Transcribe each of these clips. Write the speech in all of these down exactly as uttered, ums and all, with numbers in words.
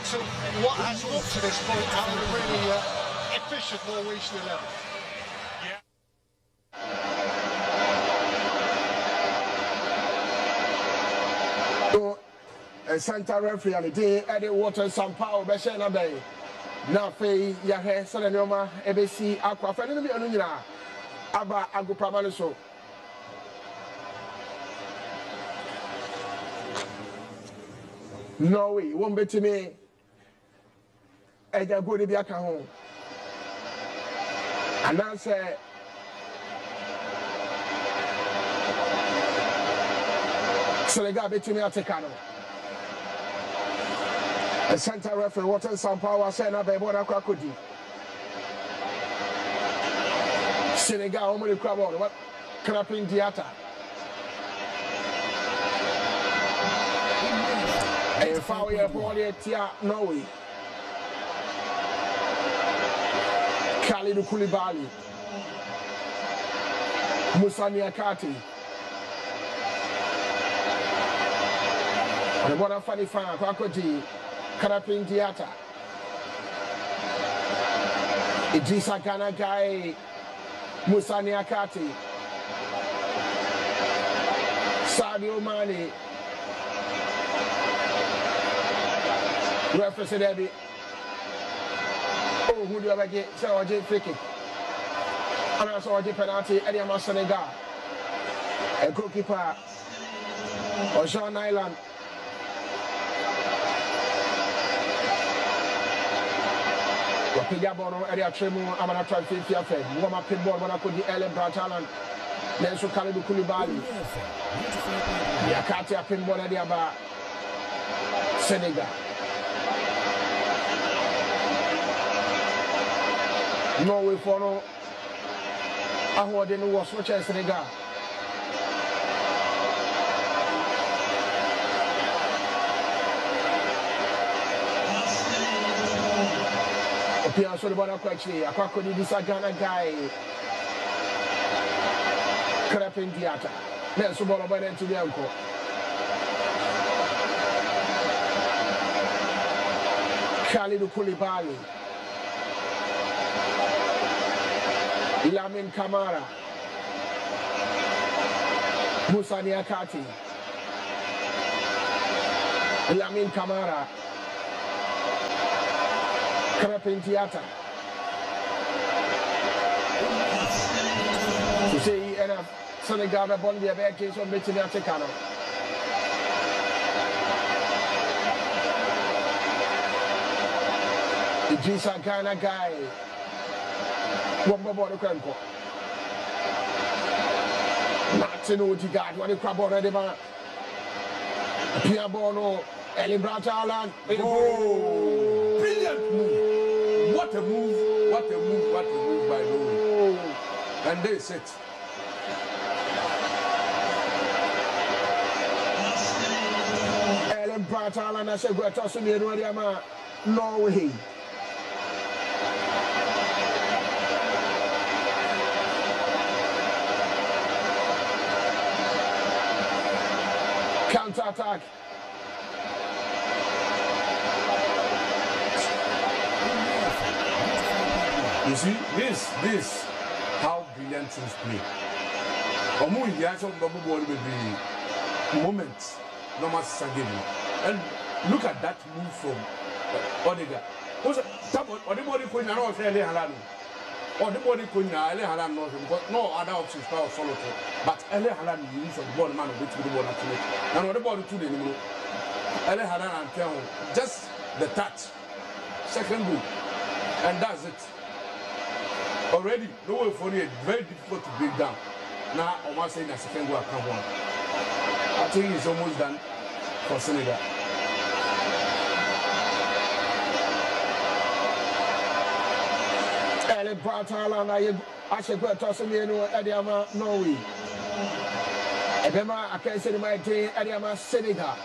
to what has looked to this point having a really uh, efficient Norwegian eleven. A center referee and the Eddie Water some power be share na bay na fe ya he so na nyoma e be si akwa fa no bi anu nyina aba agoprama no so no way won betimi e ja go ni bi aka ho ana se Senegal betimi ateka no. A center referee, what is some power? Send up a border crocodile. Senegal, how many crab on what? Clapping theatre. A foul year body at Tia Norway. Kalidou Koulibaly. Moussa Niakhaté. On the border, Fanny Fan, crocodile. Karapin Diata Idrissa Gana Guy Moussa Niakhaté Sadio Mane reference Debbie. Oh, who do you get? So I free kick. And I saw a penalty. Eddie Ama Senegal. A goalkeeper. Ocean Island. Wapiga bono area tremu amana try fi fi afed woma pit ball wana ko di Erling Braut Haaland Nenso Kalidou Koulibaly Niakhaté apin ball area ba Senegal Norway for no ahode no was watch Senegal Pia so the ball actually akwa di Disagana guy Krapin Diata Nenso ball ba den to the anko Kalidou Koulibaly Lamine Camara Moussa Niakhaté Lamine Camara Krapin Diata. You see, and a Senegal a bond the back case on Betty Atacano. The Idrissa Gana guy. One more the Cranko. Martin Odegaard, what the crab already, man. Pierre Bono, Erling Braut Haaland. Oh, brilliant move. What a move, what a move, what a move by Norway. And they set. Erling Braut Haaland, I said, go to us in the area, Norway. Counter attack. You see, this, this, how brilliant teams play. Omo in the action of the ball will be moments, no matter Sagini. And look at that move from uh, Odegaard. What's that? Odebody couldn't know if Erling Haaland. Odebody couldn't know Erling Haaland knows because no other options for follow through. But Erling Haaland uses the ball man which the ball actually. And Odebody too anymore. Erling Haaland and Pierre, just the touch, second goal, and that's it. Already, no way for it, very difficult to break down. Now, almost saying that second goal can one. I think it's almost done for Senegal. Erling Braut Haaland, I should go to Senegal, Ediama, Norway. Ebema, I can't say my day, Ediama, Senegal.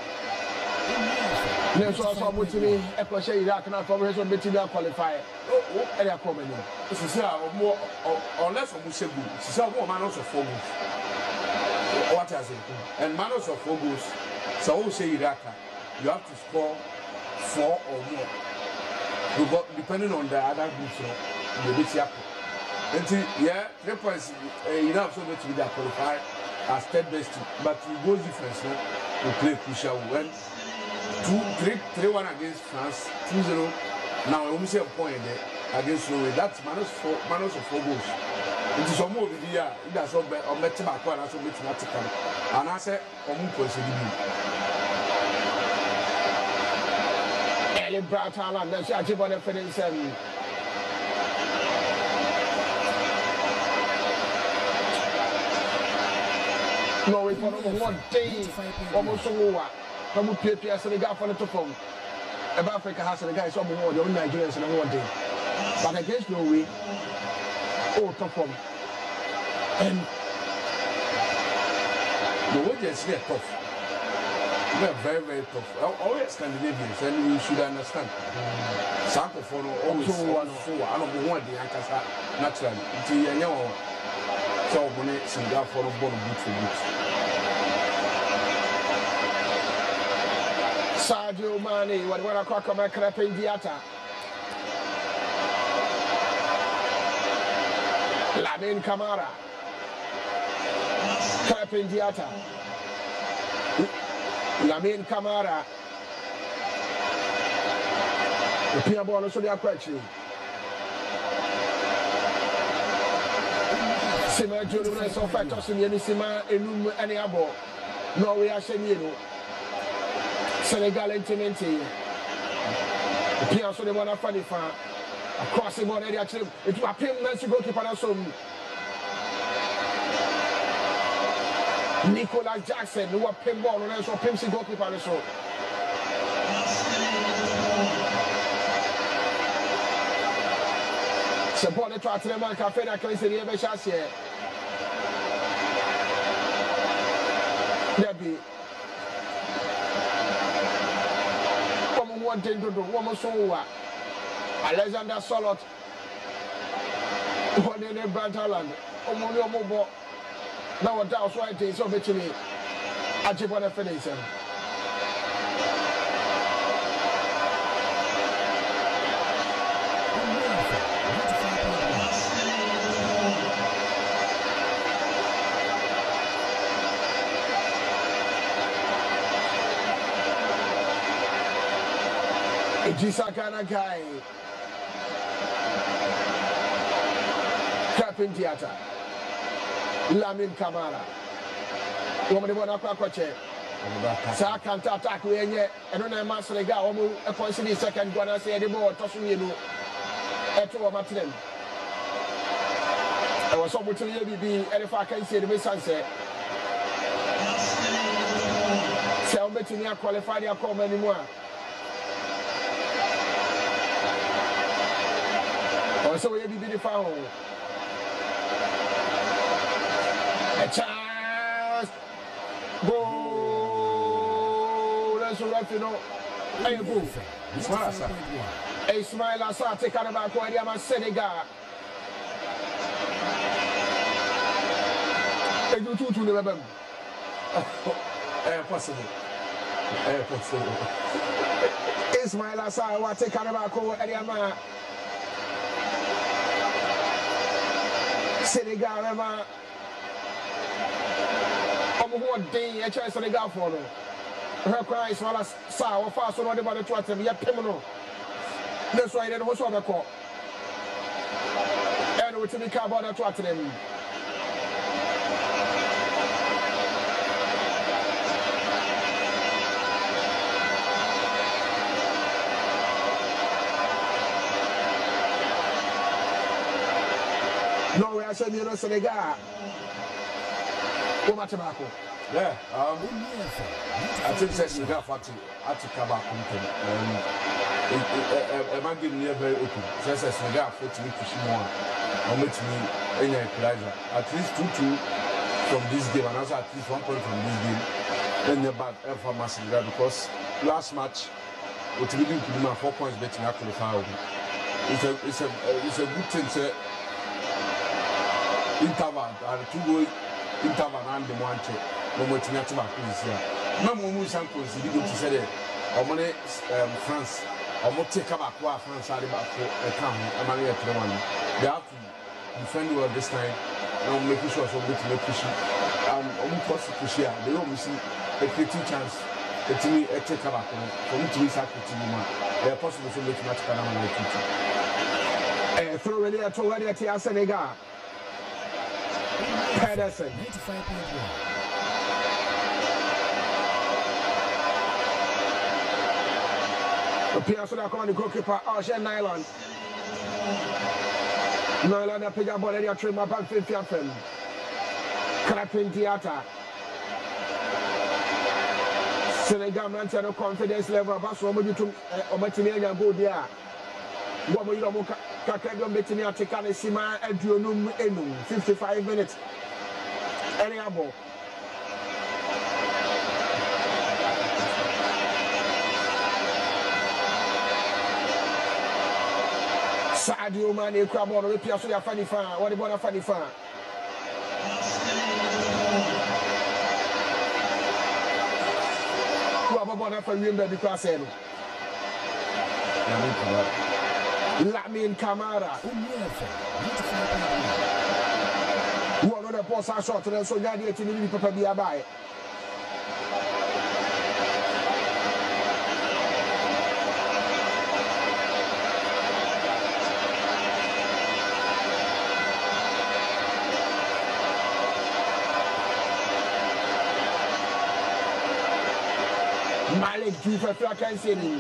Nenso also mutimi e ko shey Iraq na for reason betimi qualify o e dey come ni so say more unless we say good so say one man also four goals what I say and man also four goals so we say Iraq you have to score four or more. Because depending on the other groups, you know, the bit happen. Until yeah, three points, uh, you know, so much to be qualified as third best, but you go difference, no, we play crucial when two, three, three one against France, two zero. Now we see a point there against Norway. That's minus four, minus of four goals. It is some more with the year. That's all. Or met back one, that's all mathematical. And I say, I'm going to Erling Braut Haaland, that's actually the finish. Norway for number one day, almost over. From who P P S and the guy for the top of Africa has the guys on board, the only Nigerians in one day. But against Norway, oh, top of and the way they say tough. They are very, very tough. Always Scandinavians, and we should understand. Sanko for always one for I don't know what the Ankasa naturally. The young so when it's in that for a ball of boot for boot. Sadio Mane, what when I crack my crap in Diata. Lamine Camara. Crap in Diata. Lamine Camara. The Pia ball also their question. Sima Jordan so far tossing any Sima Enum any abo. Norway Ashenino. Senegal intimate. The Pia so they want a funny fan. Across the border, actually, it was a pin Nancy goalkeeper. So Nicolas Jackson, who was pinball, and also Pimsy goalkeeper. So support the track to the man, Cafe, that can say the ever chance here. Debbie. One more thing to do, one more so. Alexander Solot, one in the Braut Haaland, Omoni Omobo. Now what else right is so much to me. I just want to finish him. Ejisakana guy. Crapin theater. Lamine Camara. Woman the one up kwache. Sa counter attack we enye eno na ma Senegal omo e consider second gonna say the ball toss we no. E to o matrem. I was so much to you be e fa kan say the be sanse. Se o betini a qualify dia come anymore. O so we be the foul. A chance. Goal. That's what you know. Hey, go. Ismail Assar. Ismail Assar take out the back where they are Senegal. Hey, you two to the web. Eh, possible. Eh, possible. Ismail Assar what take out the back where they are Senegal. Remember. One day, a chance on the gap for her cries while I saw fast on the body to them, yet criminal. That's why they was on the call. And we to the car about to them. No, I said, you know, Senegal. What tobacco? Yeah, um, I think that's the gap at the Kabak. A man giving me a very open. Just as the gap for me to see more. How much me any equalizer? At least two two from this game, and also at least one point from this game. Then the bad for Massive because last match, what we did with my four points betting after the foul. It's a it's a it's a good thing to interval and two goals. Interval and the one check. No more to back this year. No more moves and consider to say Omone um, France, Omo take up a France are about a town, a Maria Trewan. They have to defend well this time. Now making sure so good to make pushing. Um, Omo force push here. They don't miss a pretty chance. The team a take up for me to miss out with you. They are possible to make much better than the throw really at already at the Senegal. Pedersen. ninety-five point one. Appears to the goalkeeper, Arjen Nylon. Nylon, a pig ball, and trim up and fifty of him. Clapping theatre. Senegal maintain no confidence level. But so much to Omatinian go there. What we don't Kakadon Betinia Tikane Sima and Dionum Enum. fifty-five minutes. Any abo. Sadio Mane Crabon, repair to the funny fan. What about a funny fan? Who have about a funny fan because I Lamine Camara. Who are not a boss are short and so Nadia to the Papa Biabai. Malik Juve Flakan City.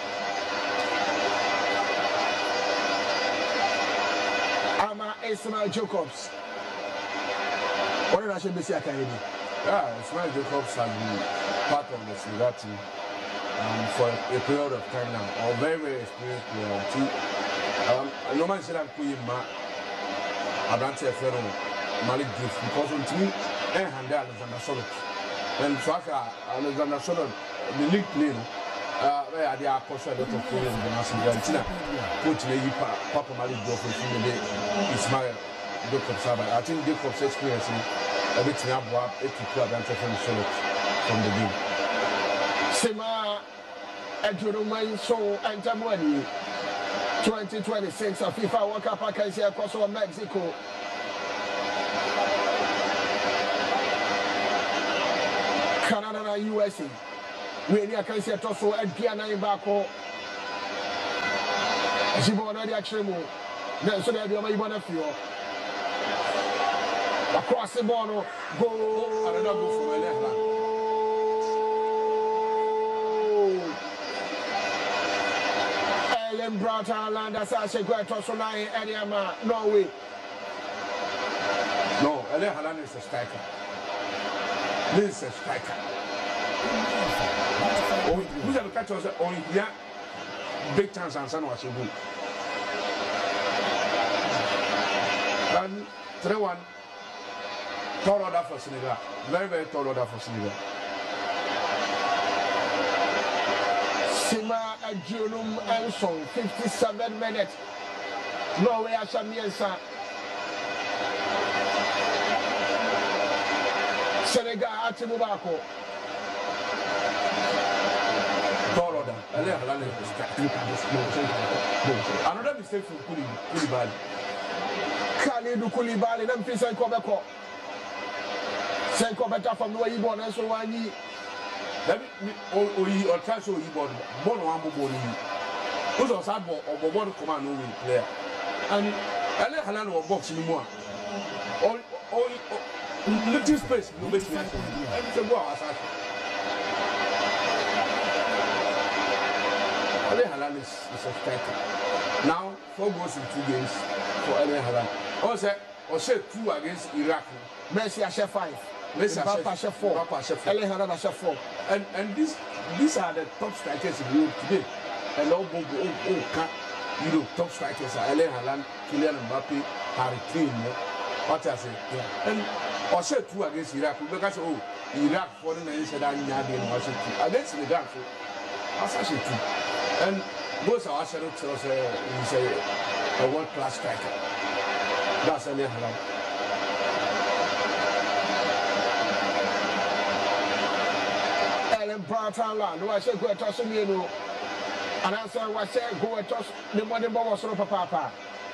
Ama Ismail Jacobs. What did I say, Mister Kennedy? Yeah, Ismail Jacobs has been part of the Senegal team um, for a period of time now. Or very, very experienced player. Too. Um, no man said I'm putting my Abrante Ferro Malik Juve because on team and handle Alexander Solot. And so Alexander Solot. The league play, uh, where they are posted a lot of players in the national team. Coach Lady Papa Malik Joffrey from the day Ismail Jacobs. I think Jacobs' experience everything I've worked to club and from the solo from the game. Sima Edurumai so and Tamwani twenty twenty-six of FIFA World Cup against Kosovo, Mexico. Canada and U S A. We can see a tosso and Piana in Bako. She won the Achimo. Then so that you may want to feel across the bono. Go, I don't go for Ellen Brata land as I say, go to Sonai and Yama, Norway. No, Ellen Halan is a striker. This is a striker. Who's a catch us on here? Big chance and son was a good. And three one, tall order for Senegal. Very, very tall order for Senegal. Sima Adjunum Elson, fifty-seven minutes. Norway Ashamiensa. Senegal Atimubako. Another mistake from Koulibaly. Khalidou Koulibaly, them fish and Kobeko. Send Kobeka from the way you born, and so I need. Let me, or or try to you born, born one born you. Who's a sad boy or born command no win player. And Ele Halan or box anymore. Or or little space, no bit. Everything go outside. Ele Halan is, is a striker. Now, four goals in two games for Ele Halan. Also, also two against Iraq. Messi a chef five. Messi a chef four. Ele Halan a chef four. And and these these are the top strikers in Europe today. And all go oh oh can Europe top strikers are Ele Halan, Kylian Mbappe, Harry Kane. What I say? Yeah. And also two against Iraq. Because oh Iraq foreign nine said that Nyabi and also two against Senegal. So that's actually two. And both are also he's a, a world class striker. That's Ele Halan. part-time land. Do I say go to some you know? And I say what say go to the money was sort of papa.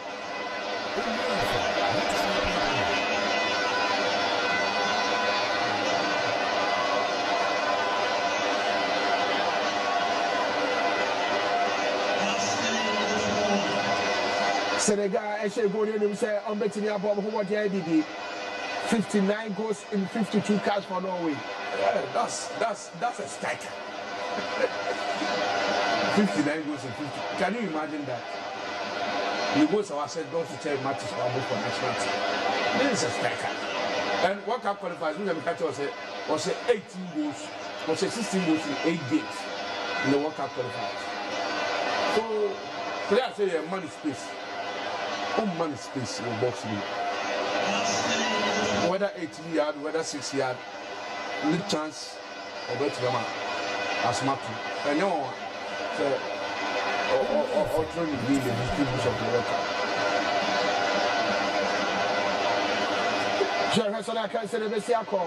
Senegal, I say go there and say I'm betting you about what the I D fifty-nine goals in fifty-two caps for Norway. Yeah, that's that's that's a striker. fifty-nine goals in fifty. Can you imagine that? You go to our said don't to tell matches for for national team. This is a striker. And what Cup qualifiers, we have catch was a was a eighteen goals, was a sixteen goals in eight games in the World Cup qualifiers. So today I say yeah, money space. Oh, money space in the box league. Whether eighteen yard, whether six yard, little chance of bet them as matter. And you know, so or or or trying to be the distribution of the World Cup. Jerry can say the Messiako.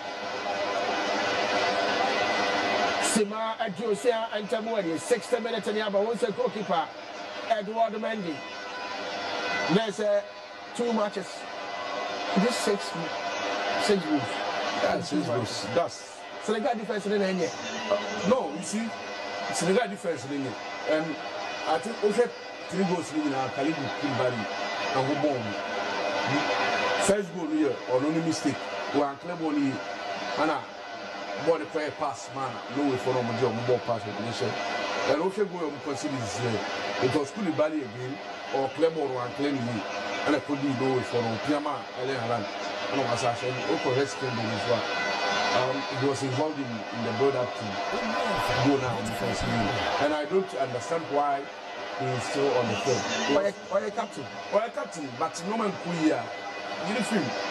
Sima Adjosia and Tamuani, sixty minutes in the other, once a goalkeeper, Edward Mendy. There's uh, two matches. This six, six goals. Yeah, six goals. That's Senegal defense in the end. uh, no, you see, Senegal defense in the and I think also three goals in our Kalibu Kimbari and Wobon. First goal here, or no mistake, we are clever only, and I bought a prayer pass, man, no way for no job, more pass recognition. And also go and consider this year. It was Koulibaly again, or Clever or Claim me, and I could do no way for no Piama, Ellen Haran, and I was actually also rescued as well. Um, he was involved in, in the build up to go now on defense league. And I don't understand why he is still on the field. Why a captain? Or a captain, but no man Kuya. You know,